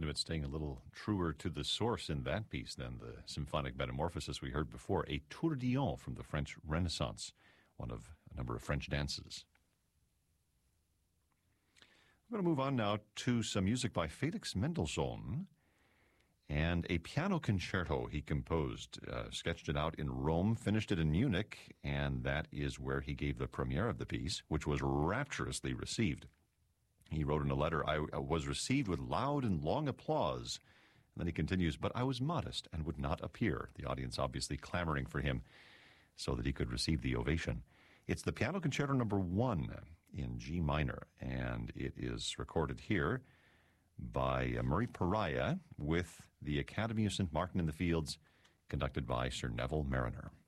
talking about staying a little truer to the source in that piece than the symphonic metamorphosis we heard before, a tourbillon from the French Renaissance, one of a number of French dances. I'm going to move on now to some music by Felix Mendelssohn and a piano concerto he composed, sketched it out in Rome, finished it in Munich, and that is where he gave the premiere of the piece, which was rapturously received. He wrote in a letter, I was received with loud and long applause. And then he continues, but I was modest and would not appear. The audience obviously clamoring for him so that he could receive the ovation. It's the Piano Concerto No. 1 in G minor, and it is recorded here by Murray Pariah with the Academy of St. Martin in the Fields, conducted by Sir Neville Mariner.